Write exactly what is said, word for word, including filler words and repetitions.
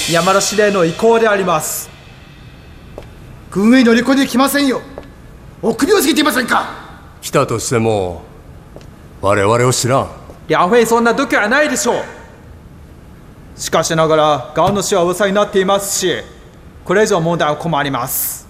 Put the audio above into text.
山田司令の意向であります。 軍へ乗り込んできませんよ。臆病すぎていませんか。 来たとしても我々を知らん。 梁平そんな度胸はないでしょう。しかしながらガンの死は噂になっていますし、これ以上問題は困ります。